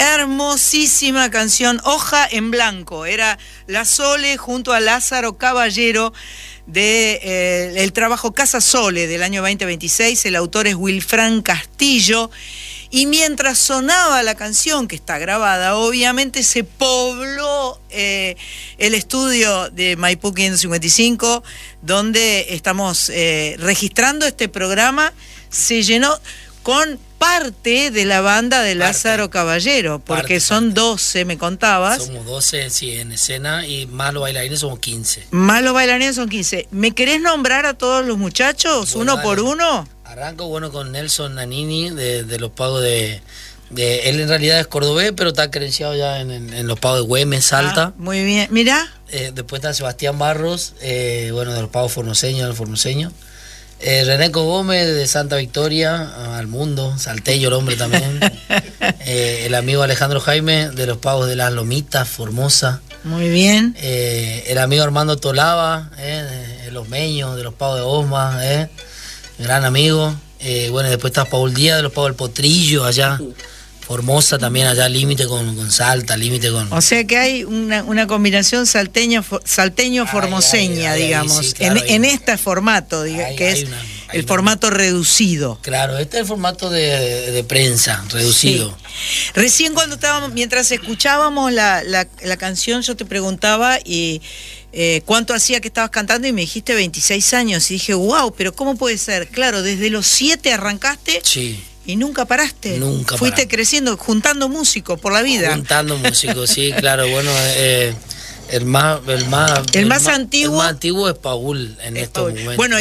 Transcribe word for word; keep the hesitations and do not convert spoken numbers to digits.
Hermosísima canción, Hoja en Blanco. Era La Sole junto a Lázaro Caballero de eh, el trabajo Casa Sole del año veinte veintiséis. El autor es Wilfran Castillo. Y mientras sonaba la canción, que está grabada, obviamente se pobló eh, el estudio de Maipú quinientos cincuenta y cinco, donde estamos eh, registrando este programa. Se llenó con parte de la banda de Lázaro parte, Caballero, porque parte, son parte. doce, me contabas. Somos doce, sí, en escena, y más los bailarines somos quince. Más los bailarines son quince. ¿Me querés nombrar a todos los muchachos, bueno, uno dale. por uno? Arranco, bueno, con Nelson Nanini, de, de los pagos de, de... Él en realidad es cordobés, pero está credenciado ya en, en, en los pagos de Güemes, Salta. Ah, muy bien, mirá. Eh, después está Sebastián Barros, eh, bueno, de los pagos formoseños, del formoseño. Eh, Reneco Gómez, de Santa Victoria, al mundo, salteño el hombre también. eh, el amigo Alejandro Jaime, de los pagos de las Lomitas, Formosa. Muy bien. Eh, el amigo Armando Tolava, eh, de los Meños, de los pagos de Osma, eh. Gran amigo. Eh, bueno, después está Paul Díaz, de los pagos del Potrillo, allá. Formosa también, allá límite con, con Salta, límite con... O sea que hay una, una combinación salteño, salteño-formoseña, digamos, ahí, sí, claro, en, en este formato, diga, hay, que hay es una, el formato una... reducido. Claro, este es el formato de, de prensa, reducido. Sí. Recién cuando estábamos, mientras escuchábamos la, la, la canción, yo te preguntaba y... Eh, ¿cuánto hacía que estabas cantando? Y me dijiste veintiséis años. Y dije, wow, pero ¿cómo puede ser? Claro, desde los siete arrancaste. Sí. Y nunca paraste. Nunca Fuiste paramos. creciendo, juntando músicos por la vida. Juntando músicos, sí, claro. Bueno, eh, el más, el más, el el más más antiguo. El más antiguo es Paul en es estos Paul. momentos. Bueno,